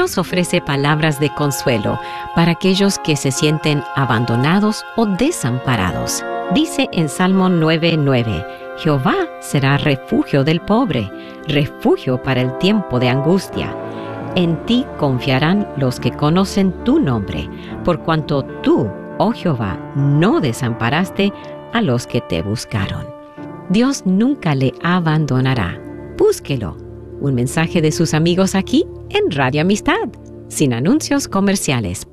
Dios ofrece palabras de consuelo para aquellos que se sienten abandonados o desamparados. Dice en Salmo 9:9, Jehová será refugio del pobre, refugio para el tiempo de angustia. En ti confiarán los que conocen tu nombre, por cuanto tú, oh Jehová, no desamparaste a los que te buscaron. Dios nunca le abandonará. Búsquelo. Un mensaje de sus amigos aquí en Radio Amistad, sin anuncios comerciales.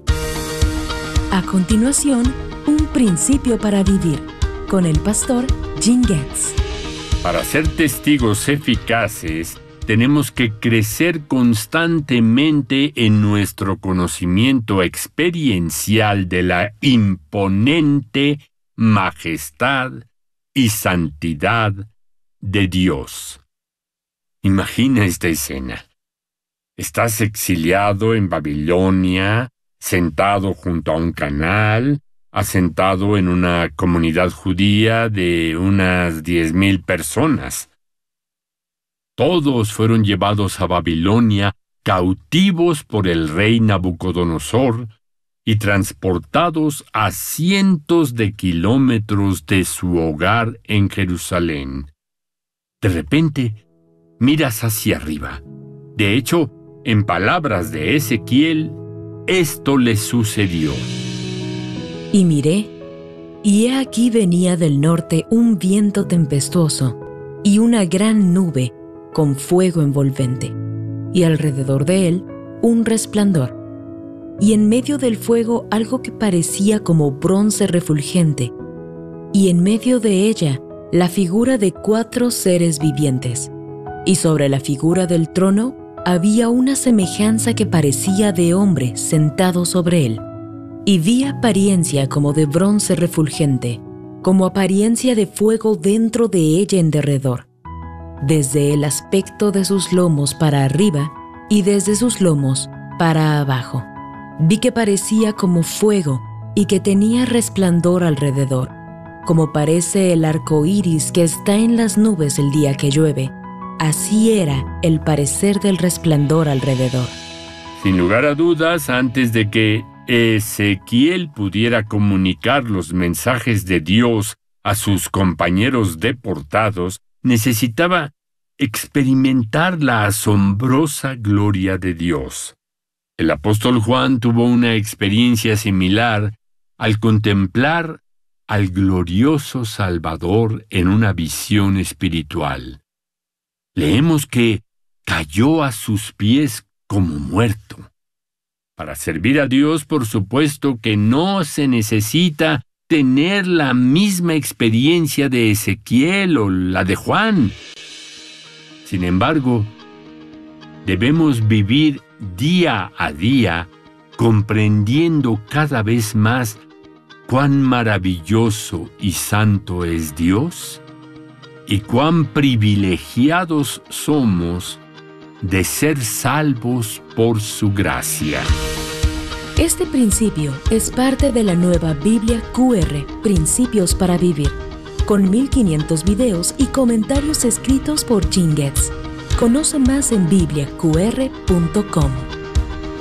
A continuación, un principio para vivir, con el pastor Jim Getz. Para ser testigos eficaces, tenemos que crecer constantemente en nuestro conocimiento experiencial de la imponente majestad y santidad de Dios. Imagina esta escena. Estás exiliado en Babilonia, sentado junto a un canal, asentado en una comunidad judía de unas 10,000 personas. Todos fueron llevados a Babilonia cautivos por el rey Nabucodonosor y transportados a cientos de kilómetros de su hogar en Jerusalén. De repente, miras hacia arriba. De hecho, en palabras de Ezequiel, esto le sucedió. Y miré, y he aquí venía del norte un viento tempestuoso y una gran nube con fuego envolvente, y alrededor de él un resplandor, y en medio del fuego algo que parecía como bronce refulgente, y en medio de ella la figura de 4 seres vivientes, y sobre la figura del trono había una semejanza que parecía de hombre sentado sobre él, y vi apariencia como de bronce refulgente, como apariencia de fuego dentro de ella en derredor, desde el aspecto de sus lomos para arriba y desde sus lomos para abajo. Vi que parecía como fuego y que tenía resplandor alrededor, como parece el arco iris que está en las nubes el día que llueve. Así era el parecer del resplandor alrededor. Sin lugar a dudas, antes de que Ezequiel pudiera comunicar los mensajes de Dios a sus compañeros deportados, necesitaba experimentar la asombrosa gloria de Dios. El apóstol Juan tuvo una experiencia similar al contemplar al glorioso Salvador en una visión espiritual. Leemos que cayó a sus pies como muerto. Para servir a Dios, por supuesto que no se necesita tener la misma experiencia de Ezequiel o la de Juan. Sin embargo, debemos vivir día a día comprendiendo cada vez más cuán maravilloso y santo es Dios y cuán privilegiados somos de ser salvos por su gracia. Este principio es parte de la nueva Biblia QR, Principios para Vivir, con 1500 videos y comentarios escritos por Jim Getz. Conoce más en bibliaqr.com.